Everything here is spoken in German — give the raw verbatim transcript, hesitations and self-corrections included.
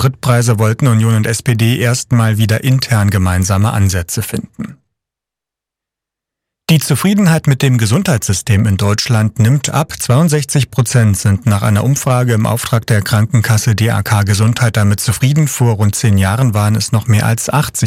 Spritpreise wollten Union und S P D erstmal wieder intern gemeinsame Ansätze finden. Die Zufriedenheit mit dem Gesundheitssystem in Deutschland nimmt ab. zweiundsechzig Prozent sind nach einer Umfrage im Auftrag der Krankenkasse D A K Gesundheit damit zufrieden. Vor rund zehn Jahren waren es noch mehr als achtzig